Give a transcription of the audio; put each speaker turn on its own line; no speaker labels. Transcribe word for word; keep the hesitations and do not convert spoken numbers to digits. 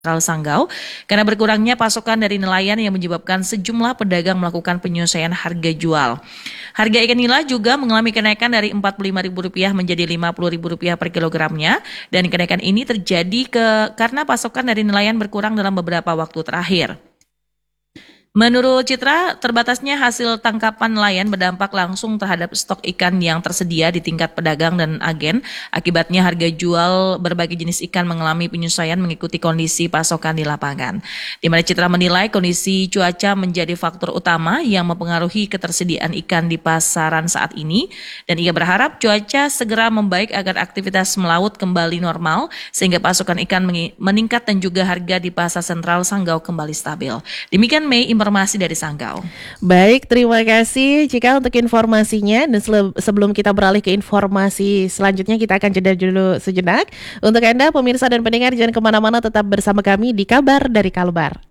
Sentral Sanggau karena berkurangnya pasokan dari nelayan yang menyebabkan sejumlah pedagang melakukan penyesuaian harga jual. Harga ikan nila juga mengalami kenaikan dari empat puluh lima ribu rupiah menjadi lima puluh ribu rupiah per kilogramnya, dan kenaikan ini terjadi ke karena pasokan dari nelayan berkurang dalam beberapa waktu terakhir. Menurut Citra, terbatasnya hasil tangkapan nelayan berdampak langsung terhadap stok ikan yang tersedia di tingkat pedagang dan agen. Akibatnya harga jual berbagai jenis ikan mengalami penyesuaian mengikuti kondisi pasokan di lapangan. Di mana Citra menilai kondisi cuaca menjadi faktor utama yang mempengaruhi ketersediaan ikan di pasaran saat ini. Dan ia berharap cuaca segera membaik agar aktivitas melaut kembali normal sehingga pasokan ikan meningkat dan juga harga di pasar sentral Sanggau kembali stabil. Demikian Mei, informasi dari Sanggau.
Baik, terima kasih Cika untuk informasinya. Dan sebelum kita beralih ke informasi selanjutnya, kita akan jeda dulu sejenak. Untuk Anda pemirsa dan pendengar, jangan kemana-mana, tetap bersama kami di Kabar dari Kalbar.